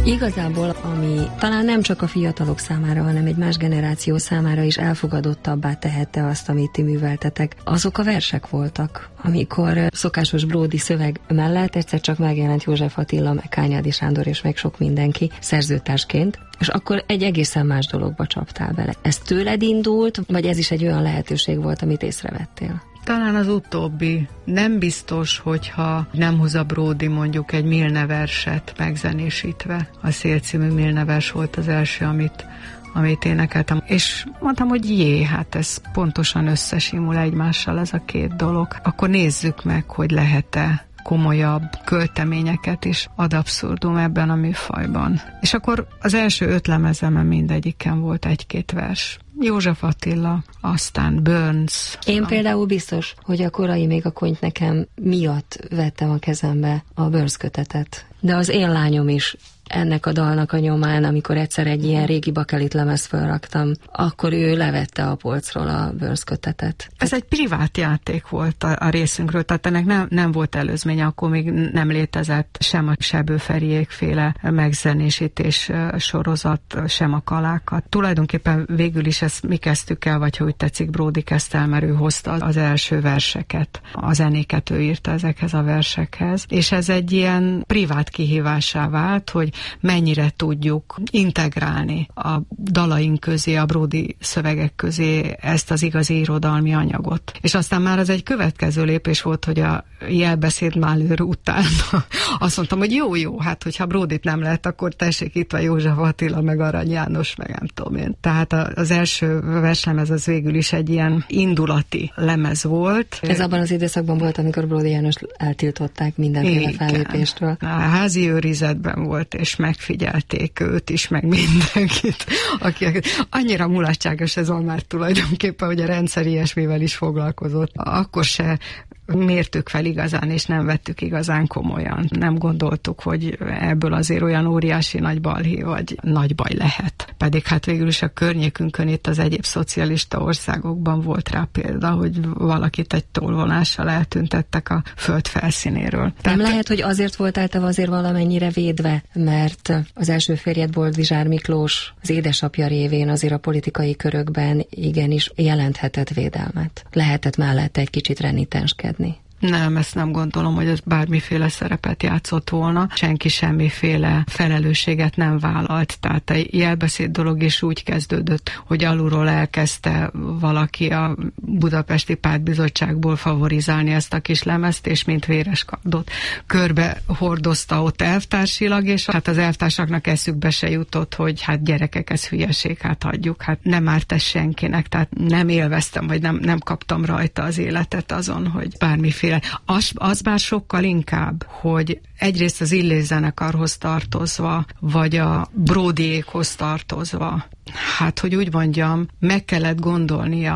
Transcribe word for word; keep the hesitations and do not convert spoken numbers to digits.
Igazából, ami talán nem csak a fiatalok számára, hanem egy más generáció számára is elfogadottabbá tehette azt, amit ti műveltetek, azok a versek voltak, amikor szokásos Bródi szöveg mellett egyszer csak megjelent József Attila, meg Kányádi Sándor és meg sok mindenki szerzőtársként, és akkor egy egészen más dologba csaptál bele. Ez tőled indult, vagy ez is egy olyan lehetőség volt, amit észrevettél? Talán az utóbbi. Nem biztos, hogyha nem hoz a Bródi mondjuk egy Milne verset megzenésítve. A Szél című Milne vers volt az első, amit, amit énekeltem. És mondtam, hogy jé, hát ez pontosan összesimul egymással ez a két dolog. Akkor nézzük meg, hogy lehet-e komolyabb költeményeket is ad abszurdum ebben a műfajban. És akkor az első öt lemezemen mindegyiken volt egy-két vers. József Attila, aztán Burns. Én például biztos, hogy a korai Még a Kont nekem miatt vettem a kezembe a Burns kötetet. De az én lányom is ennek a dalnak a nyomán, amikor egyszer egy ilyen régi bakelit lemezt fölraktam, akkor ő levette a polcról a Burns kötetet. Ez egy privát játék volt a, a részünkről, tehát ennek nem, nem volt előzménye, akkor még nem létezett sem a Sebő Feriékféle megzenésítés sorozat, sem a Kalákat. Tulajdonképpen végül is ezt mi kezdtük el, vagy hogy tetszik, Bródi kezdte el, mert ő hozta az első verseket, a zenéket ő írta ezekhez a versekhez, és ez egy ilyen privát kihívásá vált, hogy mennyire tudjuk integrálni a dalaink közé, a Bródi szövegek közé ezt az igazi irodalmi anyagot. És aztán már az egy következő lépés volt, hogy a Jelbeszéd Málőr után azt mondtam, hogy jó, jó, hát hogyha Bródit nem lehet, akkor tessék, itt van József Attila, meg Arany János, meg nem tudom én. Tehát az első verslemez az végül is egy ilyen indulati lemez volt. Ez abban az időszakban volt, amikor Bródi János eltiltották mindenféle fellépéstől. A házi őrizetben volt, és megfigyelték őt is, meg mindenkit, aki annyira mulatságos ez már tulajdonképpen, hogy a rendszer ilyesmivel is foglalkozott. Akkor se mértük fel igazán, és nem vettük igazán komolyan. Nem gondoltuk, hogy ebből azért olyan óriási nagy balhé, vagy nagy baj lehet. Pedig hát végül is a környékünkön itt az egyéb szocialista országokban volt rá példa, hogy valakit egy tolvonással eltüntettek a föld felszínéről. Nem Tehát... lehet, hogy azért voltál te azért valamennyire védve, mert az első férjed Boldizsár Miklós az édesapja révén azért a politikai körökben igenis jelenthetett védelmet. Lehetett mellette egy kicsit renitenskedni. Nem, ezt nem gondolom, hogy ez bármiféle szerepet játszott volna. Senki semmiféle felelősséget nem vállalt. Tehát a Jelbeszéd dolog is úgy kezdődött, hogy alulról elkezdte valaki a Budapesti Pártbizottságból favorizálni ezt a kis lemezt, és mint véres kardot körbe hordozta ott elvtársilag, és hát az elvtársaknak eszükbe se jutott, hogy hát gyerekek, ez hülyeség, hát hagyjuk, hát nem árt ez senkinek, tehát nem élveztem, vagy nem, nem kaptam rajta az életet azon, hogy bármiféle Az, az bár sokkal inkább, hogy egyrészt az Illés zenekarhoz tartozva, vagy a Bródiékhoz tartozva, hát, hogy úgy mondjam, meg kellett gondolnia